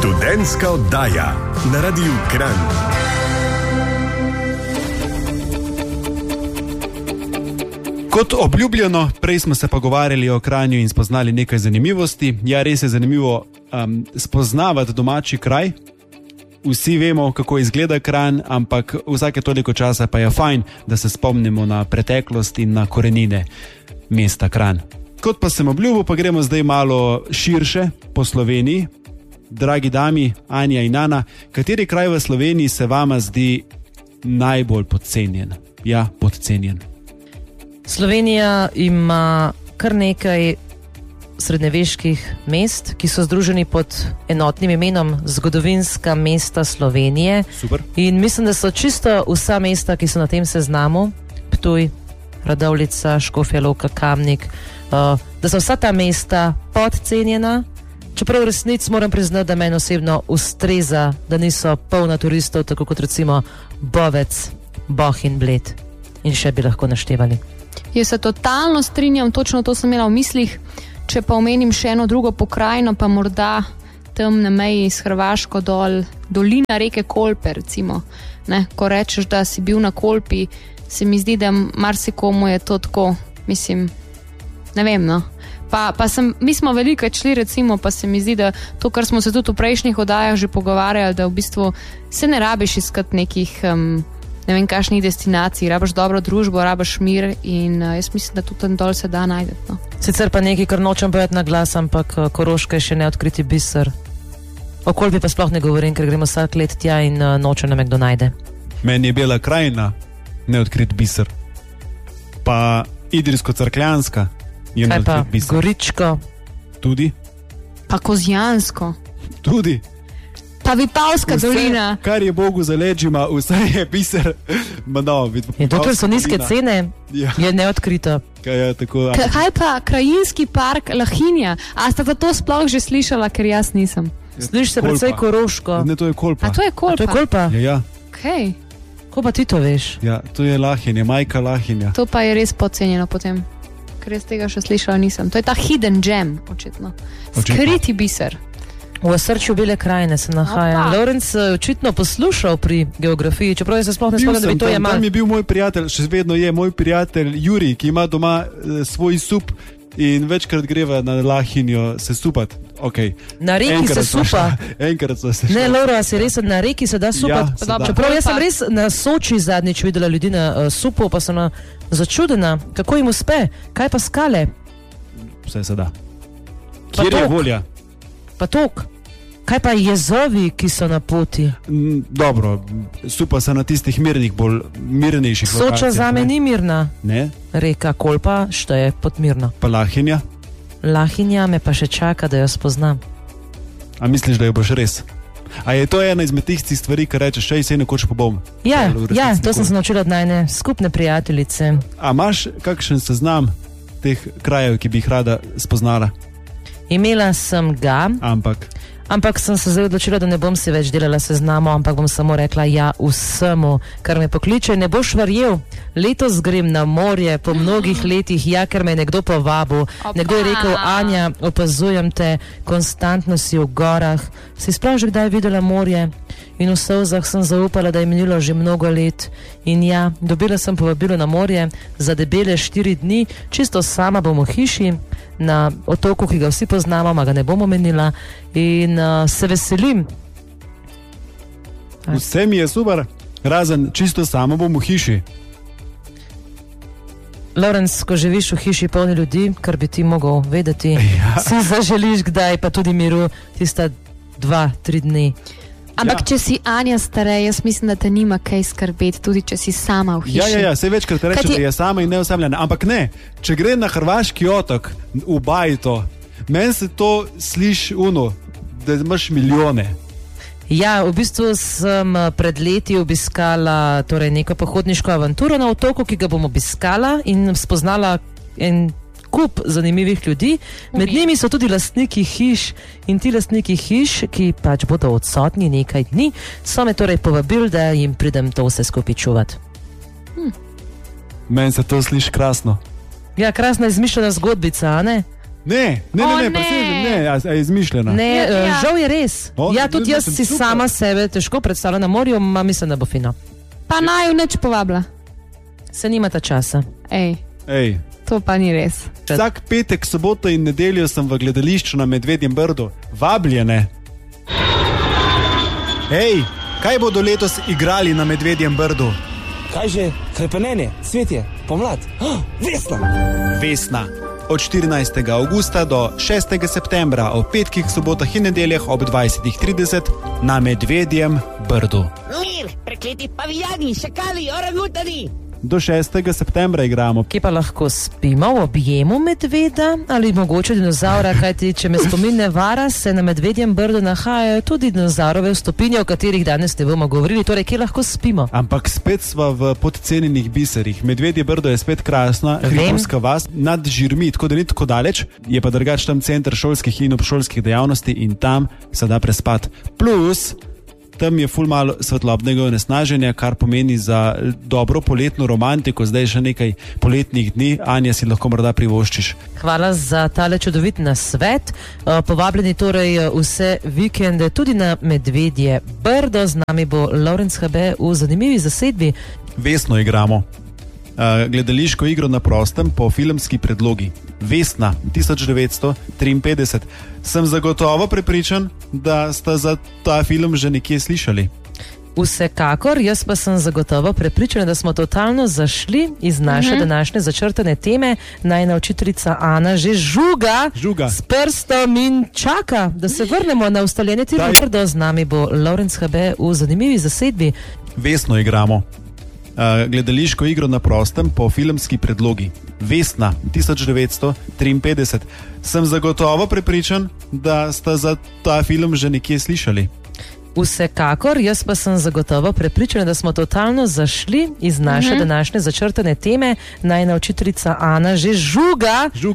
Študentska oddaja na Radiu Kranj. Kot obljubljeno, prej smo se pogovarjali o Kranju in spoznali nekaj zanimivosti. Ja, res je zanimivo spoznavati domači kraj. Vsi vemo, kako izgleda Kranj, ampak vsake toliko časa pa je fajn, da se spomnimo na preteklost in na korenine mesta Kranj. Kot pa sem obljubil, pa gremo zdaj malo širše po Sloveniji. Dragi dami, Anja in Ana, kateri kraj v Sloveniji se vama zdi najbolj podcenjen? Ja, podcenjen. Slovenija ima kar nekaj srednjeveških mest, ki so združeni pod enotnim imenom Zgodovinska mesta Slovenije. Super. In mislim, da so čisto vsa mesta, ki so na tem seznamu, Ptuj, Radovljica, Škofja Loka, Kamnik, da so vsa ta mesta podcenjena. Čeprav v resnici moram priznati, da meni osebno ustreza, da niso polna turistov, tako kot recimo Bovec, Boh in Bled. In še bi lahko naštevali. Jaz se totalno strinjam, točno to sem imela v mislih. Če pa omenim še eno drugo pokrajino, pa morda tam na meji s Hrvaško dol, dolina reke Kolpe, recimo. Ne, ko rečeš, da si bil na Kolpi, se mi zdi, da marsikomu je to tako, mislim, ne vem, no. Mi smo veliko šli, recimo, pa se mi zdi, da to, kar smo se tudi v prejšnjih oddajah že pogovarjali, da v bistvu se ne rabiš iskati nekih, ne vem, kakšnih destinacij, rabiš dobro družbo, rabiš mir in jaz mislim, da tudi tam dol se da najdeti. No. Sicer pa nekaj, kar nočem povedati na glas, ampak Koroška je še neodkriti biser. O Kolpi pa sploh ne govorim, ker gremo vsak let tja in noče nam kdo najde. Meni je Bela krajina neodkrit biser. Pa Idrijsko-Cerkljanska je neodkrit biser. Goričko? Tudi. Pa Kozjansko? Tudi. Pa Vipavska dolina. Kar je Bogu za leđima, vse je biser. In dokler so nizke cene, je neodkrito. Kaj pa krajinski park Lahinja? A ste to sploh že slišala, ker jaz nisem? Sliši se predvsej Koroško. Ne, to je Kolpa. A to je Kolpa? To je Kolpa? Ja. Okay. Ko pa ti to veš? Ja, to je Lahinja, majka Lahinja. To pa je res podcenjeno potem, ker jaz tega še slišala nisem. To je ta hidden gem, očitno. Skriti biser. V osrčju Bele krajine se nahaja. Lorenc očitno poslušal pri geografiji, čeprav se sploh ne spomnim, da bi to jemal. Tam je bil moj prijatelj, še vedno je moj prijatelj Juri, ki ima doma svoj sup in večkrat greva na Lahinjo se supat. Okay. Na reki se supa? Enkrat so se šli. Ne, Laura, si res, na reki se da supat? Ja, čeprav jaz sem res na Soči zadnjič videla ljudi na supu, pa sem začudena, kako jim uspe. Kaj pa skale? Vse se da. Kjer je volja? Pa tok. Kaj pa jezovi, ki so na poti? Dobro, supa se na tistih mirnejših lokacijah. Soča zame ni mirna. Ne? Reka Kolpa šteje pod mirno. Pa Lahinja? Lahinja me pa še čaka, da jo spoznam. A misliš, da jo boš res? A je to ena izmed tistih stvari, kar rečeš, še se nekoč pa bom? Ja, to sem se naučila od najne skupne prijateljice. A imaš kakšen seznam teh krajev, ki bi jih rada spoznala? Imela sem ga, ampak sem se zdaj odločila, da ne bom si več delala seznamo, ampak bom samo rekla ja vsemu, kar me pokliče. Ne boš verjel, letos grem na morje po mnogih letih, ja, ker me je nekdo povabil. Nekdo je rekel, Anja, opazujem te, konstantno si v gorah. Si sploh že kdaj videla morje? In v solzah sem zaupala, da je minilo že mnogo let. In ja, dobila sem povabilo na morje za debele 4 dni, čisto sama bom v hiši, na otoku, ki ga vsi poznamo, ma ga ne bom omenila in se veselim. Vse mi je super, razen čisto sama bom v hiši. Lorenc, ko živiš v hiši polni ljudi, kar bi ti mogel vedeti, si zaželiš kdaj pa tudi miru tista 2-3 dni. Ampak če si Anja starej, jaz mislim, da te nima kaj skrbeti, tudi če si sama v hiši. Ja, vse večkrat reče, da je sama in neosamljena. Ampak ne, če gre na hrvaški otok, v Bajto, meni se to sliši da imaš milijone. Ja, v bistvu sem pred leti obiskala neko pohodniško avanturo na otoku, ki ga bom obiskala in spoznala en kup zanimivih ljudi, med njimi so tudi lastniki hiš in ti lastniki hiš, ki pač bodo odsotni nekaj dni, so me torej povabili, da jim pridem to vse skupaj čuvati. Meni se to sliši krasno. Ja, krasna izmišljena zgodbica, a ne? Ne, a je izmišljena. Ne, žal je res. Ja, tudi jaz si sama sebe težko predstavljam na morju, ma mislim, da bo fino. Pa naj jo neč povabila. Se nimata časa. Ej. To pa ni res. Vsak petek, soboto in nedeljo sem v gledališču na Medvedjem Brdu. Vabljene. Ej, kaj bodo letos igrali na Medvedjem Brdu? Kaj že? Hrepenenje, cvetje, pomlad. Vesna. Vesna. Od 14. augusta do 6. septembra, ob petkih, sobotah in nedeljah ob 20:30 na Medvedjem Brdu. Mir, prekleti pavijani, šakali, orangutani. Do 6. septembra igramo. Kje pa lahko spimo? V objemu medveda ali mogoče dinozaura, kajti če me spomin ne vara, se na Medvedjem Brdu nahajajo tudi dinozaurove vstopinje, o katerih danes ne bomo govorili. Torej, kje lahko spimo? Ampak spet sva v podcenjenih biserih. Medvedje Brdo je spet krasna, hribovska vas nad Žirmi, tako da ni tako daleč, je pa drugač tam center šolskih in obšolskih dejavnosti in tam se da prespati. Plus, tam je ful malo svetlobnega onesnaženja, kar pomeni za dobro poletno romantiko, zdaj še nekaj poletnih dni, Anja, si lahko morda privoščiš. Hvala za tale čudovit nasvet. Povabljeni torej vse vikende tudi na Medvedje Brdo. Z nami bo Lorenc Habe v zanimivi zasedbi. Vesno igramo. Gledališko igro na prostem po filmski predlogi. Vesna 1953. Sem zagotovo prepričan, da sta za ta film že nekje slišali. Vsekakor, jaz pa sem zagotovo prepričana, da smo totalno zašli iz naše današnje začrtane teme. Najna učiteljica Ana že žuga s prstom in čaka, da se vrnemo na ustaljene teme. Z nami bo Lorenc Habe v zanimivi zasedbi. Vesno igramo. Gledališko igro na prostem po filmski predlogi. Vesna 1953. Sem zagotovo prepričan, da sta za ta film že nekje slišali. Vsekakor, jaz pa sem zagotovo prepričana, da smo totalno zašli iz naše današnje začrtane teme. Najna učiteljica Ana že žuga